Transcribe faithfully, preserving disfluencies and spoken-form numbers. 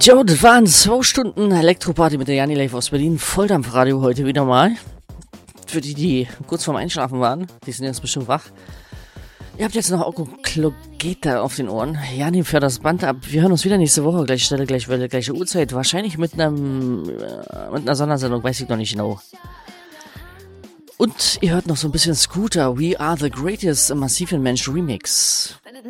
Jo, das waren zwei Stunden Elektroparty mit der Janni Live aus Berlin. Volldampfradio heute wieder mal. Für die, die kurz vorm Einschlafen waren, die sind jetzt bestimmt wach. Ihr habt jetzt noch Okoklogeta auf den Ohren. Janni fährt das Band ab. Wir hören uns wieder nächste Woche. Gleiche Stelle, gleiche Welle, gleiche Uhrzeit. Wahrscheinlich mit einem äh, mit einer Sondersendung, weiß ich noch nicht genau. Und ihr hört noch so ein bisschen Scooter. We Are The Greatest, a Massive Mensch Remix.